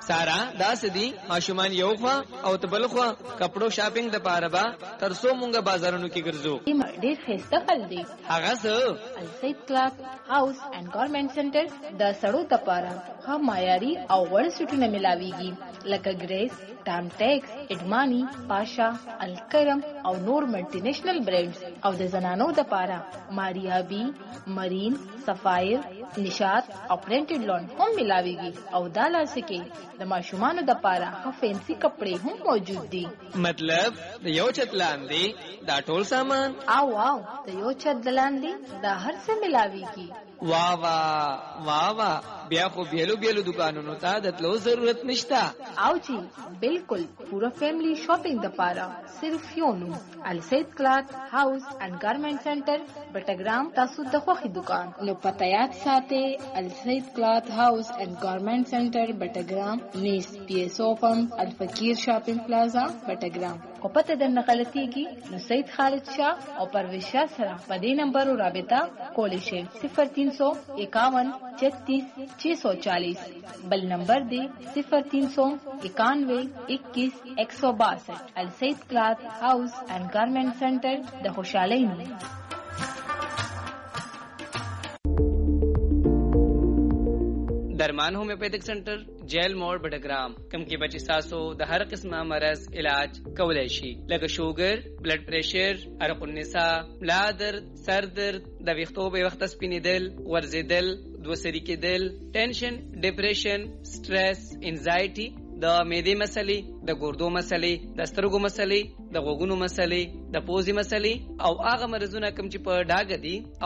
سارا دا سدي ماشومان یو خوا او تبل خوا کپړو شاپینګ د پاره با ترسو مونږه بازارونو کې ګرځو. ډېر ښایسته خل دی. هغه څه السید کلاث هاوس اینڈ گارمنټ سنټر د سړو د پاره ښه معیاري او وړ سټونه ملاويږي لکه ګریس، ټام ټیکس، اډمانی، پاشا، الکرم او نور ملټي نېشنل برانډز او د زنانو د پاره ماریا بی، مرین، سفایر، نشاط او پرنټډ لون هم ملاويږي او دا لاسکه د ماشومانو د پاره ښه فینسي کپڑے هم موجود دي. مطلب د یو چت لاندې دا ټول سامان او د یو چت لاندې دا هر څه ملاويږي. واہ واہ واہ واہ بیا خو بیلو دکانونو ته د تلو ضرورت نشتا. او جی بالکل پورا فیملی شاپینګ د پاره صرف یو نوم السید کلاث هاوس اینڈ گارمنټ سنټر بټګرام. تاسو د خوخي دکان نو پته یاد ساتئ السید کلاث هاوس اینڈ گارمنټ سنټر بټګرام نیس پی ایس او پمپ الفقیر شاپینګ پلازا بټګرام. او پته د نقلتيږي نو سید خالد شاه او پرویز شاه سره په دې نمبر رابطه کولی شئ 0351 36 640. بل نمبر دی 0391 21 162. السید کلاث هاوس اینڈ گارمنٹ سنټر د خوشحالۍ نوم. درمان ہومیوپیتھک سنٹر جیل موڑ بٹگرام کم کی بچی ساسو د هر قسمه مرض علاج کولای شي لکه شوګر، بلډ پریشر، عرق النساء، ملا درد، سر درد، د ویښتو به وخت سپینیدل، ورزیدل، دوسری کېدل، ټینشن، ډیپریشن، سټرس، انزایټي، د معدې مسلې، د ګردو مسلې، د سترګو مسلې، د غوږونو مسلې، د پوزې مسلې او هغه مرزونه کوم چې په ډاګه دي